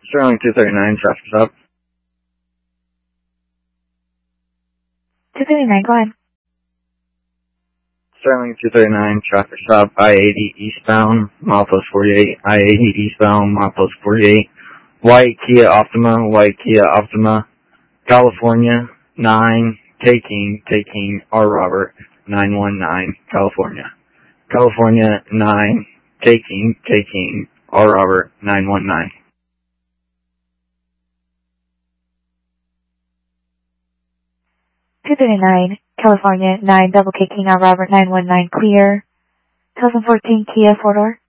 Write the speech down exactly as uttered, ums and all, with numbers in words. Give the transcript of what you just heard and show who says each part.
Speaker 1: Sterling two thirty-nine, traffic stop.
Speaker 2: two thirty-nine, go ahead.
Speaker 1: Sterling two thirty-nine, traffic stop, I eighty eastbound, milepost forty-eight, I eighty eastbound, milepost forty-eight, White Kia Optima, White Kia Optima, California, nine, taking, taking, R Robert, nine one nine, California. California, nine, taking, taking, R Robert, nine one nine.
Speaker 2: two thirty-nine, California, nine, double kicking on Robert, nine one nine, clear. twenty fourteen Kia four-door.